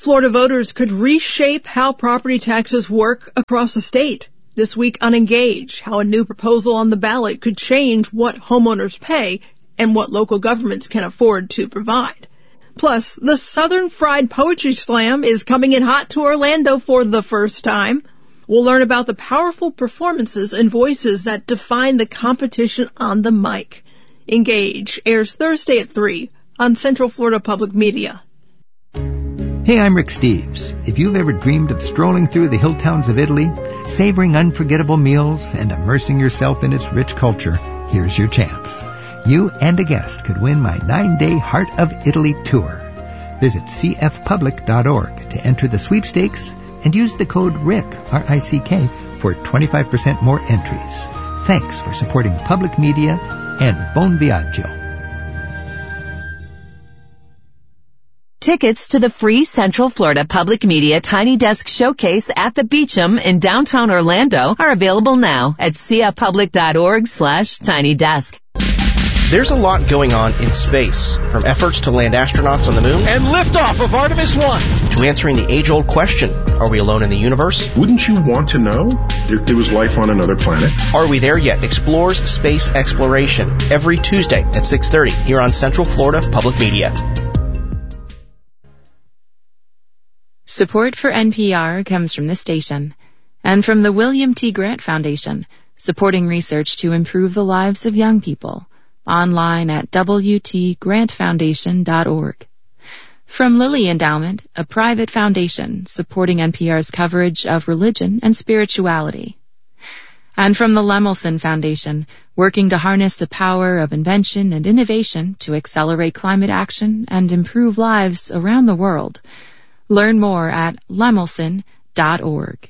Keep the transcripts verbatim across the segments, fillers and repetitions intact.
Florida voters could reshape how property taxes work across the state. This week on Engage, how a new proposal on the ballot could change what homeowners pay and what local governments can afford to provide. Plus, the Southern Fried Poetry Slam is coming in hot to Orlando for the first time. We'll learn about the powerful performances and voices that define the competition on the mic. Engage airs Thursday at three on Central Florida Public Media. Hey, I'm Rick Steves. If you've ever dreamed of strolling through the hill towns of Italy, savoring unforgettable meals, and immersing yourself in its rich culture, here's your chance. You and a guest could win my nine-day Heart of Italy tour. Visit c f public dot org to enter the sweepstakes and use the code RICK, R I C K, for twenty-five percent more entries. Thanks for supporting public media and Bon Viaggio. Tickets to the free Central Florida Public Media Tiny Desk Showcase at the Beecham in downtown Orlando are available now at c f public dot org slash tiny desk. There's a lot going on in space, from efforts to land astronauts on the moon and liftoff of Artemis one to answering the age-old question, are we alone in the universe? Wouldn't you want to know if there was life on another planet? Are we there yet? Explores space exploration every Tuesday at six thirty here on Central Florida Public Media. Support for N P R comes from this station and from the William T. Grant Foundation, supporting research to improve the lives of young people. Online at w t grant foundation dot org. From Lilly Endowment, a private foundation supporting N P R's coverage of religion and spirituality. And from the Lemelson Foundation, working to harness the power of invention and innovation to accelerate climate action and improve lives around the world. Learn more at lemelson dot org.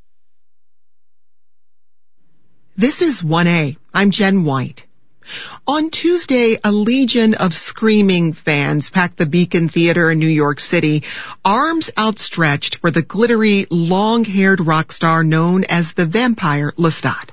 This is one A. I'm Jen White. On Tuesday, a legion of screaming fans packed the Beacon Theater in New York City, arms outstretched for the glittery, long-haired rock star known as the Vampire Lestat.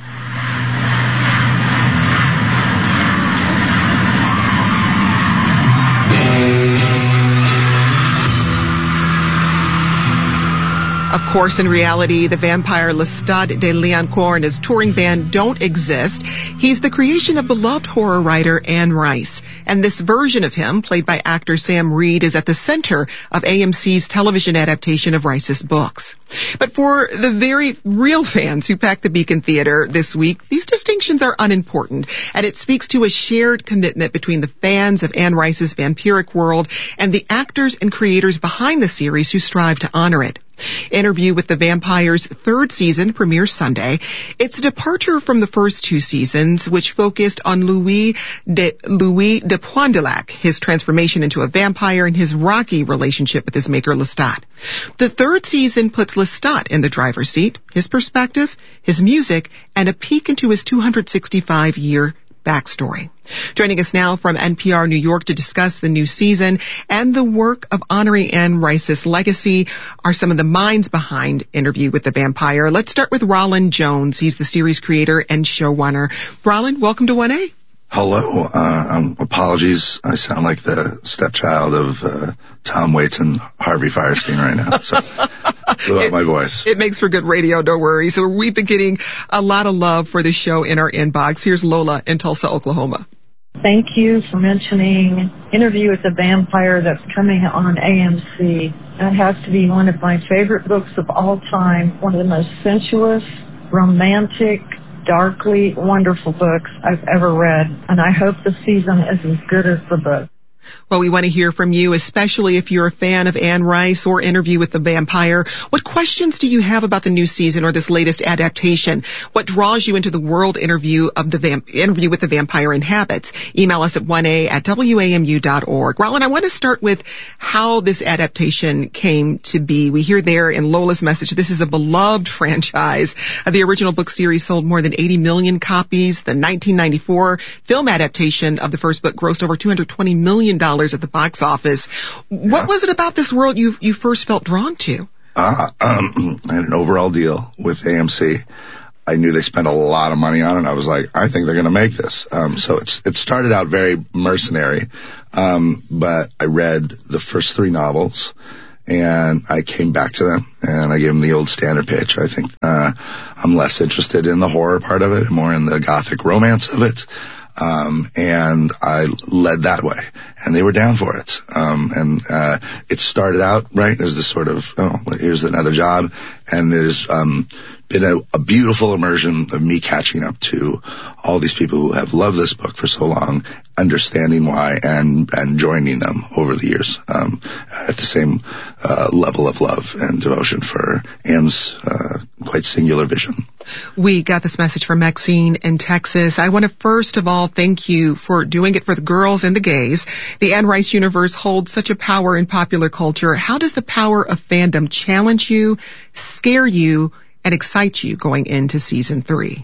Of course, in reality, the Vampire Lestat de Liancourt and his touring band don't exist. He's the creation of beloved horror writer Anne Rice. And this version of him, played by actor Sam Reed, is at the center of A M C's television adaptation of Rice's books. But for the very real fans who packed the Beacon Theater this week, these distinctions are unimportant, and it speaks to a shared commitment between the fans of Anne Rice's vampiric world and the actors and creators behind the series who strive to honor it. Interview with the Vampire's third season premieres Sunday. It's a departure from the first two seasons, which focused on Louis de, Louis de Poindelac, his transformation into a vampire, and his rocky relationship with his maker Lestat. The third season puts Lestat in the driver's seat, his perspective, his music, and a peek into his two hundred sixty-five year backstory. Joining us now from N P R New York to discuss the new season and the work of honoring Anne Rice's legacy are some of the minds behind Interview with the Vampire. Let's start with Roland Jones. He's the series creator and showrunner. Roland, welcome to one A. Hello. Uh, um, apologies. I sound like the stepchild of uh, Tom Waits and Harvey Firestein right now. So blew out my voice. It makes for good radio, don't worry. So we've been getting a lot of love for the show in our inbox. Here's Lola in Tulsa, Oklahoma. Thank you for mentioning Interview with the Vampire that's coming on A M C. That has to be one of my favorite books of all time, one of the most sensuous, romantic, darkly wonderful books I've ever read, and I hope the season is as good as the book. Well, we want to hear from you, especially if you're a fan of Anne Rice or Interview with the Vampire. What questions do you have about the new season or this latest adaptation? What draws you into the world interview of the vamp- Interview with the Vampire inhabits? Email us at one A at W A M U dot org. Roland, I want to start with how this adaptation came to be. We hear there in Lola's message, this is a beloved franchise. Uh, the original book series sold more than eighty million copies. The nineteen ninety-four film adaptation of the first book grossed over two hundred twenty million dollars at the box office. Yeah. What was it about this world you you first felt drawn to? Uh, um, I had an overall deal with A M C. I knew they spent a lot of money on it, and I was like, I think they're going to make this. Um, so it's it started out very mercenary, um, but I read the first three novels, And I came back to them and I gave them the old standard pitch. I think, uh, I'm less interested in the horror part of it and more in the gothic romance of it. Um, and I led that way, and they were down for it. Um, and, uh, it started out, right, as this sort of, oh, here's another job. And there's, um, been a, a beautiful immersion of me catching up to all these people who have loved this book for so long, understanding why, and, and joining them over the years, um, at the same, uh, level of love and devotion for Anne's, uh, quite singular vision. We got this message from Maxine in Texas. I want to first of all thank you for doing it for the girls and the gays. The Anne Rice universe holds such a power in popular culture. How does the power of fandom challenge you, scare you, and excite you going into season three?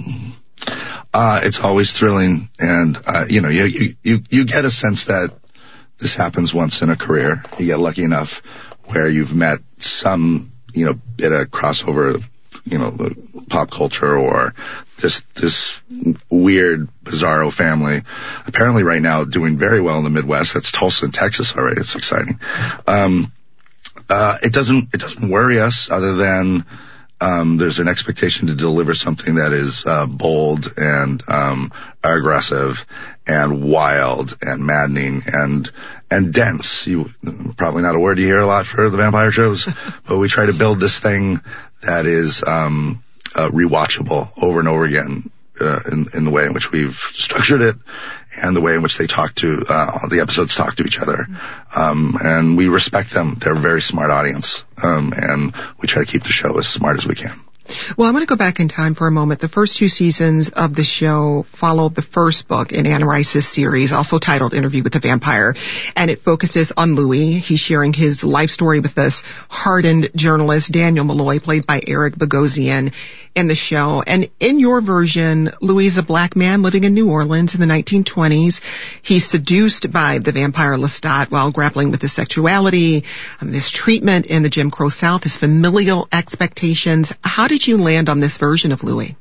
Uh, it's always thrilling. And, uh, you know, you, you, you get a sense that this happens once in a career. You get lucky enough where you've met some, you know, bit of crossover, you know, pop culture or this, this weird, bizarro family. Apparently right now doing very well in the Midwest. That's Tulsa, Texas already. It's exciting. Um, uh, it doesn't, it doesn't worry us other than, Um, there's an expectation to deliver something that is uh, bold and um, aggressive and wild and maddening and and dense. You probably not a word you hear a lot for the vampire shows, but we try to build this thing that is um, uh, rewatchable over and over again uh, in, in the way in which we've structured it and the way in which they talk to uh, the episodes talk to each other. Um, and we respect them. They're a very smart audience. Um, and we try to keep the show as smart as we can. Well, I want to go back in time for a moment. The first two seasons of the show followed the first book in Anne Rice's series, also titled Interview with the Vampire, and it focuses on Louis. He's sharing his life story with this hardened journalist, Daniel Malloy, played by Eric Bogosian, in the show. And in your version, Louis is a black man living in New Orleans in the nineteen twenties. He's seduced by the vampire Lestat while grappling with his sexuality, um, his treatment in the Jim Crow South, his familial expectations. How did you land on this version of Louis?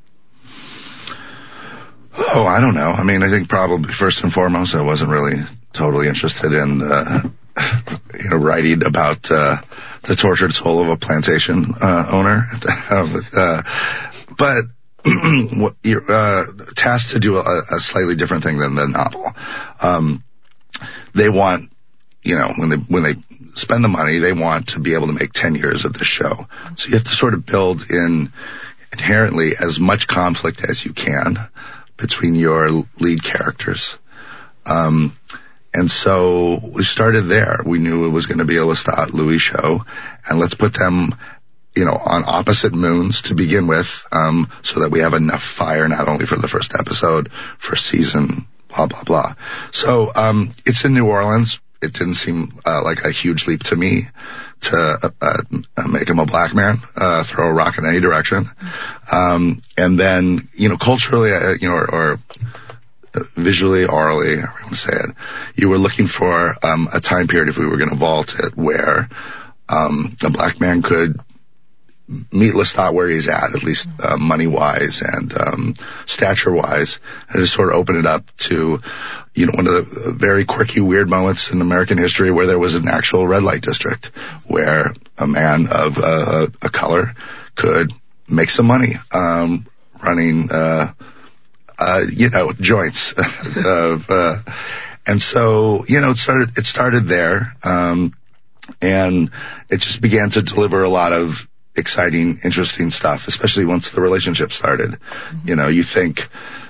Oh, I don't know. I mean, I think probably first and foremost, I wasn't really totally interested in, uh, you know, writing about, uh, the tortured soul of a plantation, uh, owner. uh, but, you're, uh, tasked to do a, a slightly different thing than the novel. Um, they want, you know, when they, when they spend the money, they want to be able to make ten years of this show. So you have to sort of build in inherently as much conflict as you can between your lead characters. Um, and so we started there. We knew it was going to be a Lestat Louis show, and let's put them, you know, on opposite moons to begin with, um, so that we have enough fire, not only for the first episode, for season, blah, blah, blah. So, um, it's in New Orleans. It didn't seem uh, like a huge leap to me to uh, uh, make him a black man, uh, throw a rock in any direction. Um, and then, you know, culturally, uh, you know, or, or visually, orally, however you want to say it, you were looking for um, a time period, if we were going to vault it, where um, a black man could meet Lestat where he's at, at least uh, money-wise and um, stature-wise, and just sort of open it up to, you know, one of the very quirky, weird moments in American history where there was an actual red light district where a man of uh, a color could make some money um, running, uh, uh, you know, joints. of, uh, and so, you know, it started, it started there, um, and it just began to deliver a lot of exciting, interesting stuff, especially once the relationship started. Mm-hmm. You know, you think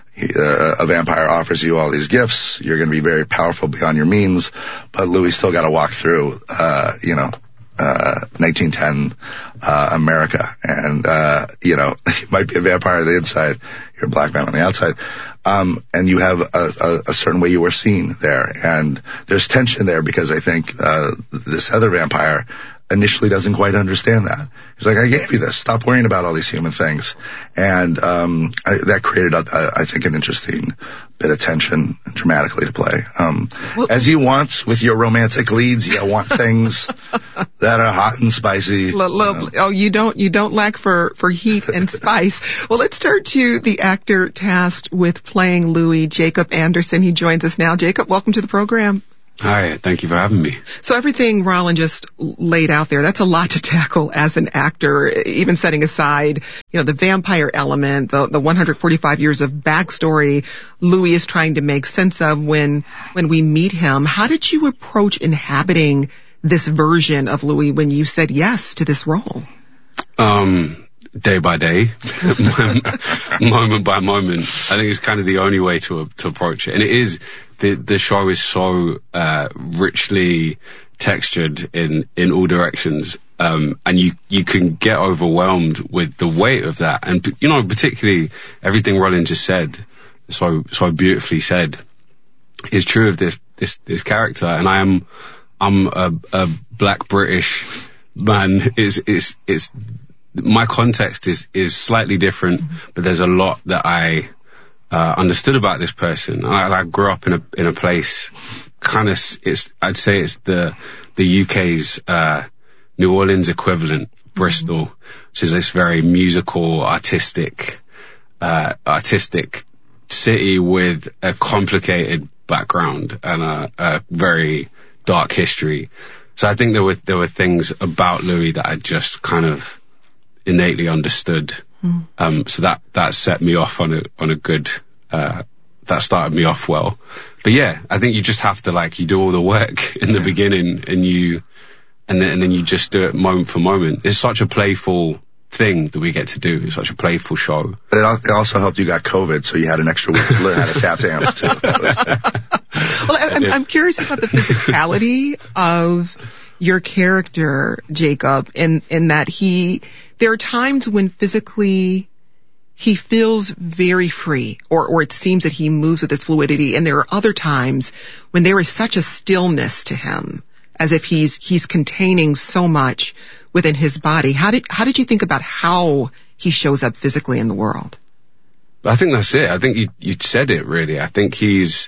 uh, a vampire offers you all these gifts, you're going to be very powerful beyond your means, but Louis still got to walk through, uh, you know, uh, nineteen ten, uh, America. And, uh, you know, you might be a vampire on the inside, you're a black man on the outside. Um, and you have a, a, a certain way you are seen there. And there's tension there because I think, uh, this other vampire initially doesn't quite understand that. He's like, I gave you this. Stop worrying about all these human things. And um I, that created, a, a, I think, an interesting bit of tension dramatically to play. Um well, as you want with your romantic leads, you want things that are hot and spicy. Lo- lo- oh, you don't you don't lack for, for heat and spice. Well, let's turn to the actor tasked with playing Louis, Jacob Anderson. He joins us now. Jacob, welcome to the program. Hi, thank you for having me. So everything Roland just laid out there, that's a lot to tackle as an actor, even setting aside, you know, the vampire element, the, the one hundred forty-five years of backstory Louis is trying to make sense of when, when we meet him. How did you approach inhabiting this version of Louis when you said yes to this role? Um, day by day, moment by moment. I think it's kind of the only way to to approach it. And it is, the the show is so uh, richly textured in, in all directions. Um, and you, you can get overwhelmed with the weight of that. And, you know, particularly everything Roland just said, so, so beautifully said, is true of this, this, this character. And I am, I'm a, a black British man. It's, it's, it's, my context is, is slightly different, but there's a lot that I, uh, understood about this person. I, I grew up in a, in a place, kind of, it's, I'd say it's the, the U K's, uh, New Orleans equivalent, Bristol, which is this very musical, artistic, uh, artistic city with a complicated background and a, a very dark history. So I think there were, there were things about Louis that I just kind of innately understood. Mm. Um, so that, that set me off on a, on a good, uh, that started me off well. But yeah, I think you just have to, like, you do all the work in the beginning and you, and then, and then you just do it moment for moment. It's such a playful thing that we get to do. It's such a playful show. It also helped you got COVID, so you had an extra week to learn how to tap dance too. Well, I'm, I'm curious about the physicality of your character, Jacob, in, in that he, there are times when physically he feels very free, or, or it seems that he moves with this fluidity, and there are other times when there is such a stillness to him, as if he's, he's containing so much within his body. How did, how did you think about how he shows up physically in the world? I think that's it. I think you, you said it really. I think he's,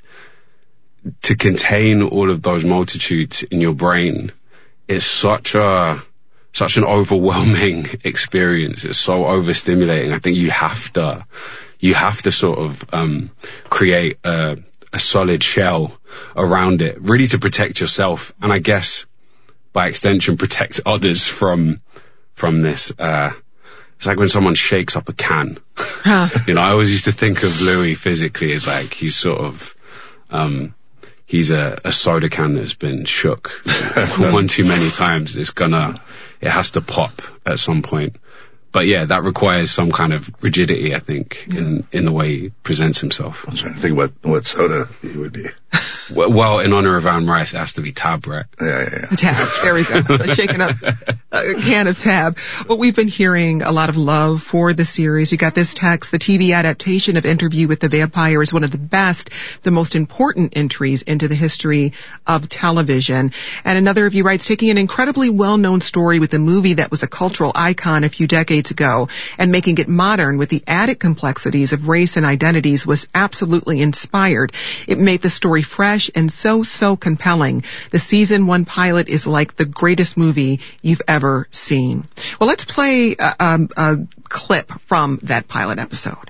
to contain all of those multitudes in your brain, it's such a, such an overwhelming experience. It's so overstimulating. I think you have to, you have to sort of, um, create a, a solid shell around it, really to protect yourself. And I guess by extension, protect others from, from this, uh, it's like when someone shakes up a can. Huh. You know, I always used to think of Louis physically as like, he's sort of, um, he's a, a soda can that's been shook one too many times. It's gonna, it has to pop at some point. But yeah, that requires some kind of rigidity, I think, yeah. in, in the way he presents himself. I'm trying to think what, what soda he would be. Well, well, in honor of Anne Rice, it has to be Tab, right? Yeah, yeah, yeah. Tab, there we go. Shaking up a can of Tab. Well, we've been hearing a lot of love for the series. We got this text: the T V adaptation of Interview with the Vampire is one of the best, the most important entries into the history of television. And another of you writes, taking an incredibly well-known story with a movie that was a cultural icon a few decades ago and making it modern with the added complexities of race and identities was absolutely inspired. It made the story fresh and so, so compelling. The season one pilot is like the greatest movie you've ever seen. Well, let's play a, a, a clip from that pilot episode.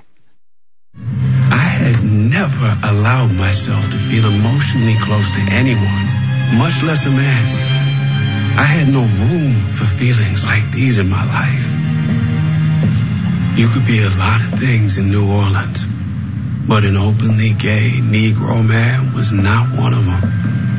I had never allowed myself to feel emotionally close to anyone, much less a man. I had no room for feelings like these in my life. You could be a lot of things in New Orleans, but an openly gay Negro man was not one of them.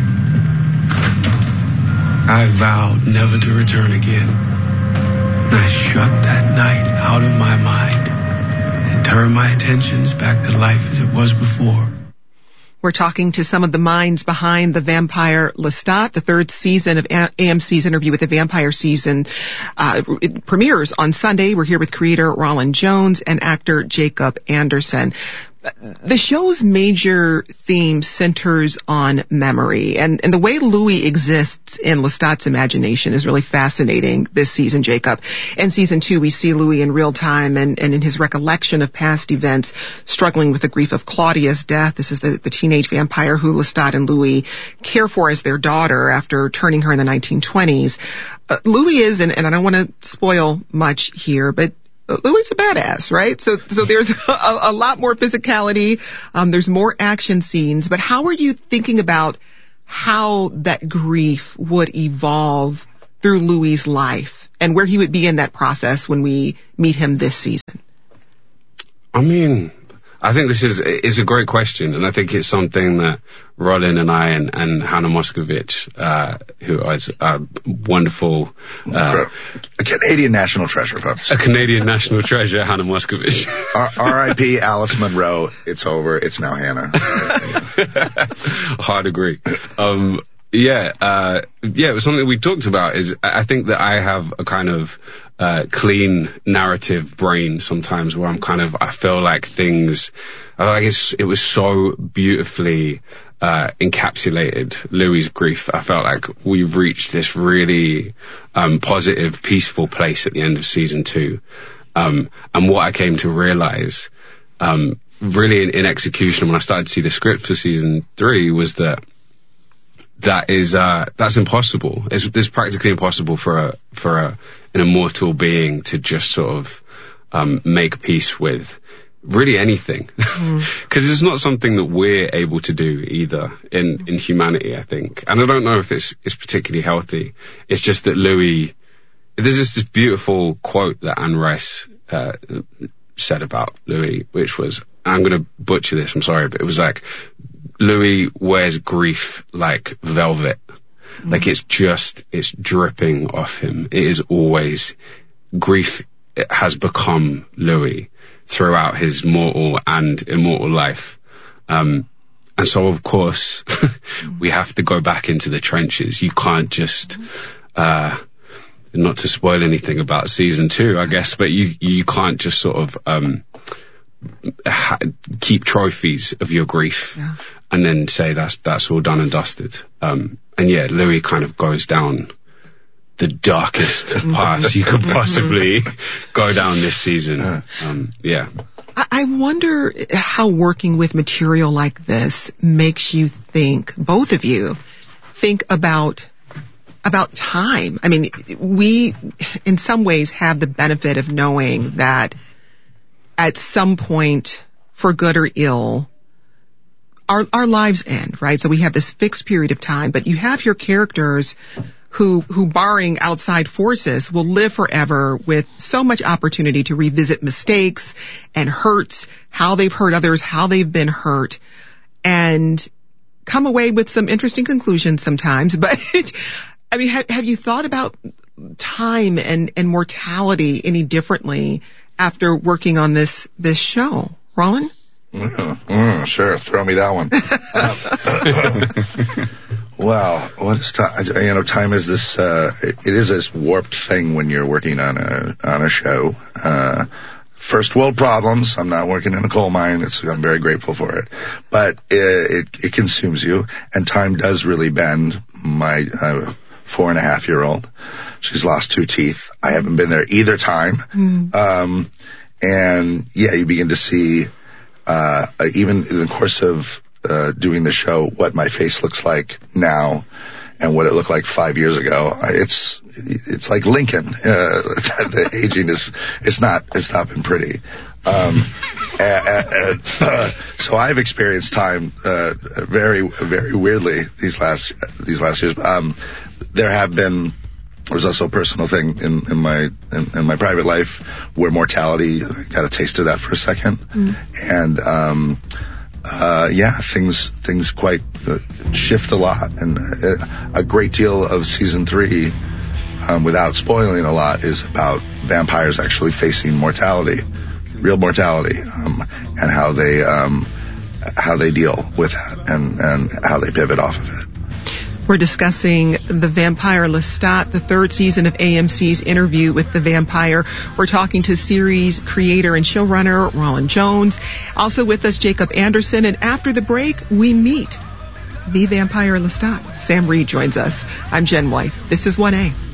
I vowed never to return again. I shut that night out of my mind and turned my attentions back to life as it was before. We're talking to some of the minds behind The Vampire Lestat, the third season of A M C's Interview with the Vampire season. Uh, it premieres on Sunday. We're here with creator Roland Jones and actor Jacob Anderson. The show's major theme centers on memory, and, and the way Louis exists in Lestat's imagination is really fascinating this season, Jacob. In season two, we see Louis in real time and, and in his recollection of past events, struggling with the grief of Claudia's death. This is the, the teenage vampire who Lestat and Louis care for as their daughter after turning her in the nineteen twenties. Uh, Louis is, and, and I don't want to spoil much here, but Louis is a badass, right? So, so there's a, a lot more physicality. Um, there's more action scenes. But how are you thinking about how that grief would evolve through Louis's life and where he would be in that process when we meet him this season? I mean, I think this is is a great question, and I think it's something that Rollin and I and, and Hannah Moscovich, uh, who is a wonderful... Uh, a Canadian national treasure, folks. A Canadian national treasure, Hannah Moscovich. R I P Alice Munro. It's over. It's now Hannah. Hard agree. Um, yeah, uh, yeah, it was something we talked about. Is I think that I have a kind of uh, clean narrative brain sometimes where I'm kind of, I feel like things, I guess it was so beautifully uh, encapsulated, Louis's grief. I felt like we've reached this really um, positive, peaceful place at the end of season two. Um, and what I came to realize, um, really in, in execution when I started to see the script for season three was that that is, uh, that's impossible. It's, it's practically impossible for a, for a, an immortal being to just sort of, um, make peace with really anything. Mm. Cause it's not something that we're able to do either in, in humanity, I think. And I don't know if it's, it's particularly healthy. It's just that Louis, there's this, this beautiful quote that Anne Rice, uh, said about Louis, which was, I'm going to butcher this, I'm sorry, but it was like, Louis wears grief like velvet. Mm. Like it's just, it's dripping off him. It is always, grief it has become Louis throughout his mortal and immortal life. Um, and so of course, we have to go back into the trenches. You can't just, uh, not to spoil anything about season two, I guess, but you, you can't just sort of, um, ha- keep trophies of your grief. Yeah. And then say that's that's all done and dusted. Um, and yeah, Louis kind of goes down the darkest path you could possibly go down this season. Um, yeah. I wonder how working with material like this makes you think, both of you, think about about time. I mean, we, in some ways, have the benefit of knowing that at some point, for good or ill, Our, our lives end, right? So we have this fixed period of time, but you have your characters who, who barring outside forces will live forever with so much opportunity to revisit mistakes and hurts, how they've hurt others, how they've been hurt, and come away with some interesting conclusions sometimes. But I mean, have, have you thought about time and, and mortality any differently after working on this, this show? Rollin? Mm, mm, sure, throw me that one. uh, well, what is time? You know, time is this. Uh, it, it is this warped thing when you're working on a on a show. Uh, first world problems. I'm not working in a coal mine. It's, I'm very grateful for it, but it it, it consumes you, and time does really bend. My uh, four and a half year old, she's lost two teeth. I haven't been there either time, mm. um, and yeah, you begin to see. Uh, even in the course of uh, doing the show, what my face looks like now and what it looked like five years ago, it's it's like Lincoln. Uh, the aging is it's not it's not been pretty. Um, and, and, uh, so I've experienced time uh, very very weirdly these last these last years. Um, there have been. There was also a personal thing in, in my in, in my private life where mortality, I got a taste of that for a second, mm. and um, uh, yeah, things things quite uh, shift a lot, and a, a great deal of season three, um, without spoiling a lot, is about vampires actually facing mortality, real mortality, um, and how they um, how they deal with that, and and how they pivot off of it. We're discussing The Vampire Lestat, the third season of A M C's Interview with the Vampire. We're talking to series creator and showrunner Rollin Jones. Also with us, Jacob Anderson. And after the break, we meet The Vampire Lestat. Sam Reed joins us. I'm Jen White. This is one A.